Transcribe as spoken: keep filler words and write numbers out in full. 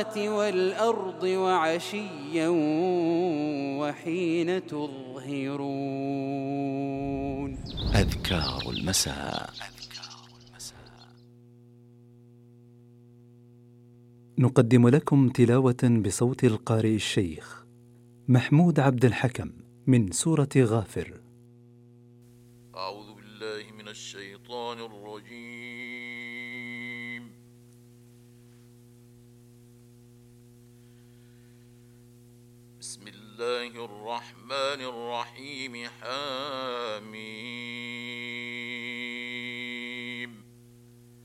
والأرض وعشيا وحين تظهرون. أذكار المساء. نقدم لكم تلاوة بصوت القارئ الشيخ محمود عبد الحكم من سورة غافر. أعوذ بالله من الشيطان الرجيم. بسم الله الرحمن الرحيم. حميم.